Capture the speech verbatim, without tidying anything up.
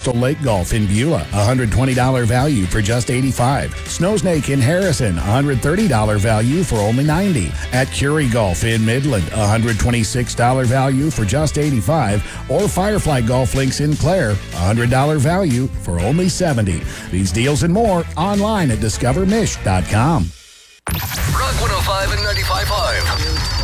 Crystal Lake Golf in Beulah, one hundred twenty dollars value for just eighty-five dollars. Snowsnake in Harrison, one hundred thirty dollars value for only ninety dollars. At Curie Golf in Midland, one hundred twenty-six dollars value for just eighty-five dollars. Or Firefly Golf Links in Clare, one hundred dollars value for only seventy dollars. These deals and more online at discover mich dot com. Rock one oh five and ninety-five point five.